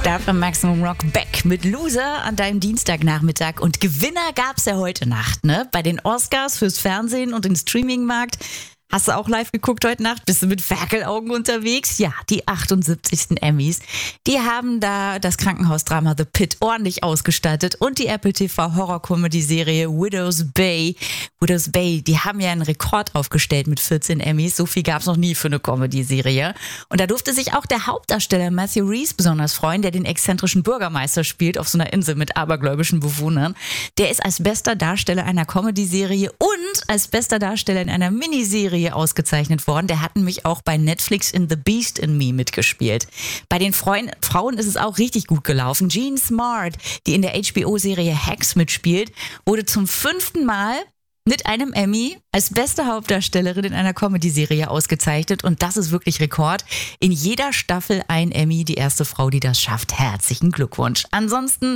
Start am Maximum Rock back mit Loser an deinem Dienstagnachmittag. Und Gewinner gab's ja heute Nacht, ne? Bei den Oscars fürs Fernsehen und den Streamingmarkt. Hast du auch live geguckt heute Nacht? Bist du mit Ferkelaugen unterwegs? Ja, die 78. Emmys. Die haben da das Krankenhausdrama The Pit ordentlich ausgestattet und die Apple TV Horror-Comedy-Serie Widow's Bay. Widow's Bay, die haben ja einen Rekord aufgestellt mit 14 Emmys. So viel gab's noch nie für eine Comedy-Serie. Und da durfte sich auch der Hauptdarsteller Matthew Rhys besonders freuen, der den exzentrischen Bürgermeister spielt auf so einer Insel mit abergläubischen Bewohnern. Der ist als bester Darsteller einer Comedy-Serie und als bester Darsteller in einer Miniserie ausgezeichnet worden. Der hat nämlich auch bei Netflix in The Beast in Me mitgespielt. Bei den Frauen ist es auch richtig gut gelaufen. Jean Smart, die in der HBO-Serie Hacks mitspielt, wurde zum 5. Mal mit einem Emmy als beste Hauptdarstellerin in einer Comedy-Serie ausgezeichnet. Und das ist wirklich Rekord. In jeder Staffel ein Emmy, die erste Frau, die das schafft. Herzlichen Glückwunsch. Ansonsten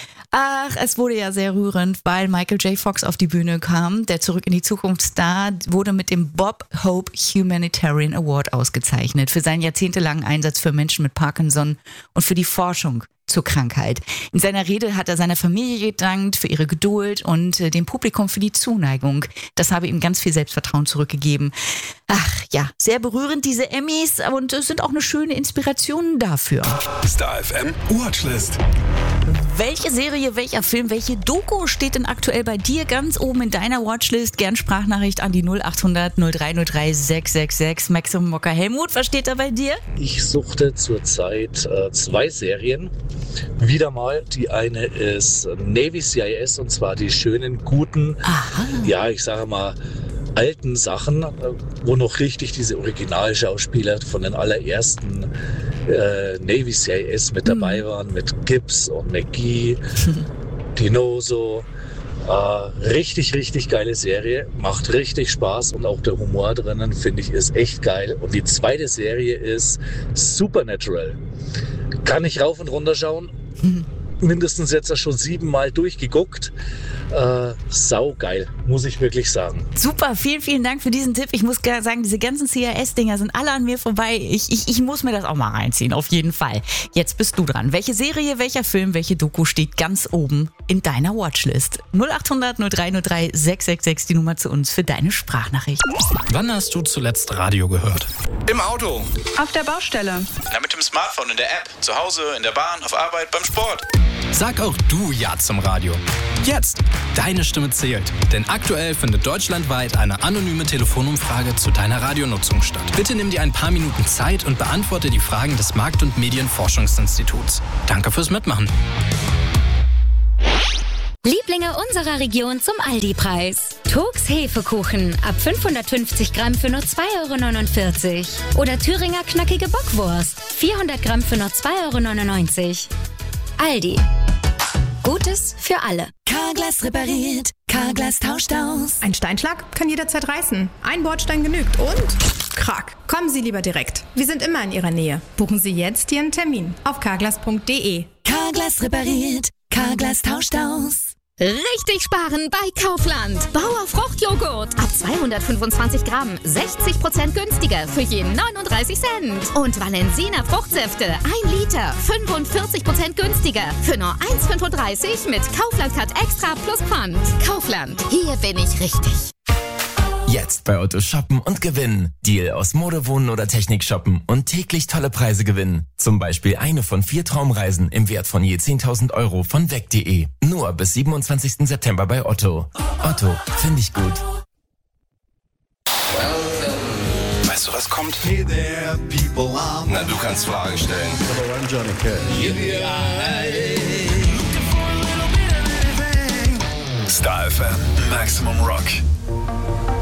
es wurde ja sehr rührend, weil Michael J. Fox auf die Bühne kam. Der Zurück in die Zukunft-Star wurde mit dem Bob Hope Humanitarian Award ausgezeichnet für seinen jahrzehntelangen Einsatz für Menschen mit Parkinson und für die Forschung zur Krankheit. In seiner Rede hat er seiner Familie gedankt für ihre Geduld und dem Publikum für die Zuneigung. Das habe ihm ganz viel Selbstvertrauen zurückgegeben. Ach ja, sehr berührend diese Emmys und es sind auch eine schöne Inspiration dafür. Star FM Watchlist. Welche Serie, welcher Film, welche Doku steht denn aktuell bei dir ganz oben in deiner Watchlist? Gern Sprachnachricht an die 0800 0303 666. Maximum Mocker Helmut, was steht da bei dir? Ich suchte zurzeit 2 Serien. Wieder mal, die eine ist Navy CIS und zwar die schönen, guten, ja, ich sage mal, alten Sachen, wo noch richtig diese Originalschauspieler von den allerersten Navy CIS mit dabei waren, mit Gibbs und McGee, Dinoso. Richtig, richtig geile Serie, macht richtig Spaß und auch der Humor drinnen, finde ich, ist echt geil. Und die zweite Serie ist Supernatural. Kann ich rauf und runter schauen. Mindestens jetzt schon 7 Mal durchgeguckt. Saugeil, muss ich wirklich sagen. Super, vielen, vielen Dank für diesen Tipp. Ich muss sagen, diese ganzen CIS-Dinger sind alle an mir vorbei. Ich muss mir das auch mal reinziehen, auf jeden Fall. Jetzt bist du dran. Welche Serie, welcher Film, welche Doku steht ganz oben in deiner Watchlist? 0800 0303 666, die Nummer zu uns für deine Sprachnachricht. Wann hast du zuletzt Radio gehört? Im Auto. Auf der Baustelle. Na, mit dem Smartphone, in der App, zu Hause, in der Bahn, auf Arbeit, beim Sport. Sag auch du Ja zum Radio. Jetzt! Deine Stimme zählt. Denn aktuell findet deutschlandweit eine anonyme Telefonumfrage zu deiner Radionutzung statt. Bitte nimm dir ein paar Minuten Zeit und beantworte die Fragen des Markt- und Medienforschungsinstituts. Danke fürs Mitmachen. Lieblinge unserer Region zum Aldi-Preis. Turks Hefekuchen ab 550 Gramm für nur 2,49 €. Oder Thüringer knackige Bockwurst 400 Gramm für nur 2,99 €. Aldi. Gutes für alle. Carglass repariert, Carglass tauscht aus. Ein Steinschlag kann jederzeit reißen. Ein Bordstein genügt und krack. Kommen Sie lieber direkt. Wir sind immer in Ihrer Nähe. Buchen Sie jetzt Ihren Termin auf carglass.de. Carglass repariert, Carglass tauscht aus. Richtig sparen bei Kaufland. Bauer Fruchtjoghurt ab 225 Gramm 60% günstiger für je 39 Cent. Und Valensina Fruchtsäfte 1 Liter 45% günstiger für nur 1,35 mit Kaufland Card Extra plus Pfand. Kaufland, hier bin ich richtig. Jetzt bei Otto shoppen und gewinnen. Deal aus Mode, Wohnen oder Technik shoppen und täglich tolle Preise gewinnen. Zum Beispiel eine von 4 Traumreisen im Wert von je 10.000 € von weg.de. Nur bis 27. September bei Otto. Otto, finde ich gut. Weißt du, was kommt? Hey there, people. Na, du kannst Fragen stellen. Star FM, Maximum Rock.